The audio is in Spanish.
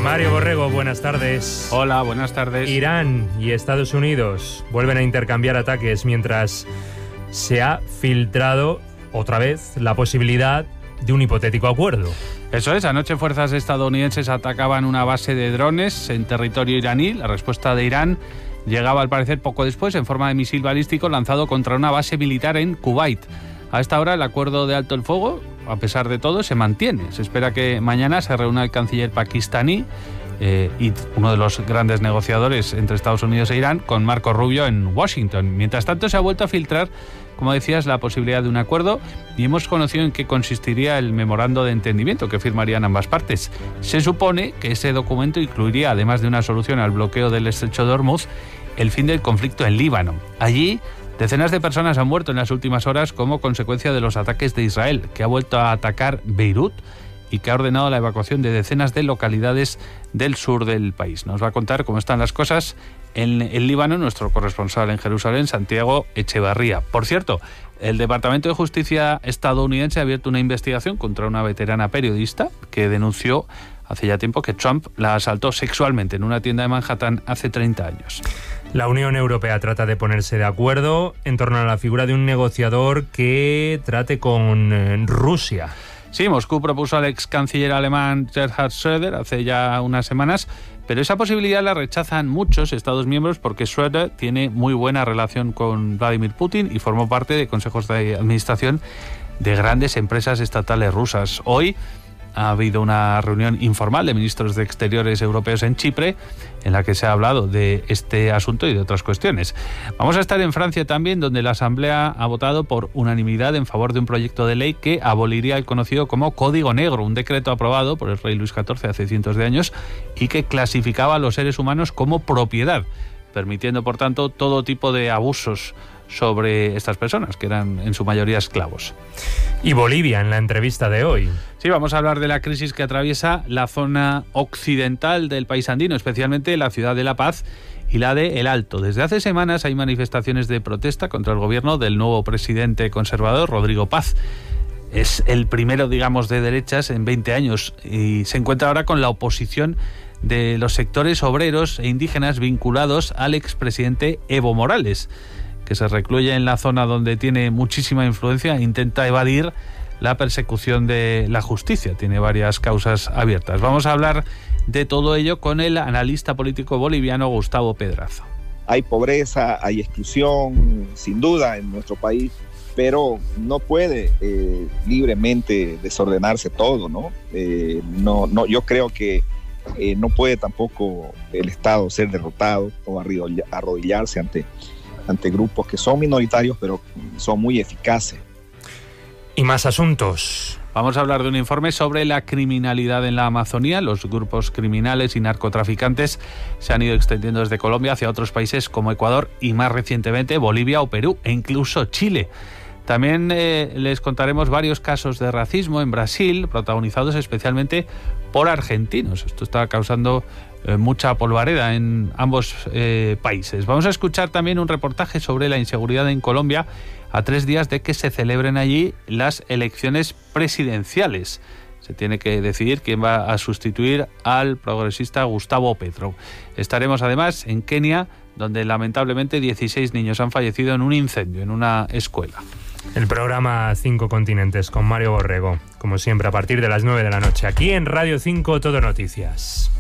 Mario Borrego, buenas tardes. Hola, buenas tardes. Irán y Estados Unidos vuelven a intercambiar ataques mientras se ha filtrado otra vez la posibilidad de un hipotético acuerdo. Eso es, anoche fuerzas estadounidenses atacaban una base de drones en territorio iraní. La respuesta de Irán llegaba al parecer poco después en forma de misil balístico lanzado contra una base militar en Kuwait. A esta hora el acuerdo de alto el fuego, a pesar de todo, se mantiene. Se espera que mañana se reúna el canciller pakistaní y uno de los grandes negociadores entre Estados Unidos e Irán con Marco Rubio en Washington. Mientras tanto se ha vuelto a filtrar, como decías, la posibilidad de un acuerdo y hemos conocido en qué consistiría el memorando de entendimiento que firmarían ambas partes. Se supone que ese documento incluiría, además de una solución al bloqueo del estrecho de Hormuz, el fin del conflicto en Líbano. Allí, decenas de personas han muerto en las últimas horas como consecuencia de los ataques de Israel, que ha vuelto a atacar Beirut y que ha ordenado la evacuación de decenas de localidades del sur del país. Nos va a contar cómo están las cosas en el Líbano nuestro corresponsal en Jerusalén, Santiago Echevarría. Por cierto, el Departamento de Justicia estadounidense ha abierto una investigación contra una veterana periodista que denunció hace ya tiempo que Trump la asaltó sexualmente en una tienda de Manhattan hace 30 años. La Unión Europea trata de ponerse de acuerdo en torno a la figura de un negociador que trate con Rusia. Sí, Moscú propuso al ex canciller alemán Gerhard Schröder hace ya unas semanas, pero esa posibilidad la rechazan muchos Estados miembros porque Schröder tiene muy buena relación con Vladimir Putin y formó parte de consejos de administración de grandes empresas estatales rusas. Hoy ha habido una reunión informal de ministros de Exteriores europeos en Chipre en la que se ha hablado de este asunto y de otras cuestiones. Vamos a estar en Francia también, donde la Asamblea ha votado por unanimidad en favor de un proyecto de ley que aboliría el conocido como Código Negro, un decreto aprobado por el rey Luis XIV hace cientos de años y que clasificaba a los seres humanos como propiedad, permitiendo por tanto todo tipo de abusos sobre estas personas, que eran en su mayoría esclavos. Y Bolivia en la entrevista de hoy. Sí, vamos a hablar de la crisis que atraviesa la zona occidental del país andino, especialmente la ciudad de La Paz y la de El Alto. Desde hace semanas hay manifestaciones de protesta contra el gobierno del nuevo presidente conservador, Rodrigo Paz. Es el primero, digamos, de derechas en 20 años y se encuentra ahora con la oposición de los sectores obreros e indígenas vinculados al expresidente Evo Morales, que se recluye en la zona donde tiene muchísima influencia e intenta evadir la persecución de la justicia. Tiene varias causas abiertas. Vamos a hablar de todo ello con el analista político boliviano Gustavo Pedraza. Hay pobreza, hay exclusión, sin duda, en nuestro país, pero no puede libremente desordenarse todo, ¿no? Yo creo que no puede tampoco el Estado ser derrotado o arrodillarse ante grupos que son minoritarios pero son muy eficaces. Y más asuntos. Vamos a hablar de un informe sobre la criminalidad en la Amazonía. Los grupos criminales y narcotraficantes se han ido extendiendo desde Colombia hacia otros países como Ecuador y más recientemente Bolivia o Perú e incluso Chile. También les contaremos varios casos de racismo en Brasil, protagonizados especialmente por argentinos. Esto está causando mucha polvareda en ambos países. Vamos a escuchar también un reportaje sobre la inseguridad en Colombia a 3 días de que se celebren allí las elecciones presidenciales. Se tiene que decidir quién va a sustituir al progresista Gustavo Petro. Estaremos además en Kenia, donde lamentablemente 16 niños han fallecido en un incendio en una escuela. El programa 5 Continentes con Mario Borrego, como siempre, a partir de las 9 de la noche, aquí en Radio 5 Todo Noticias.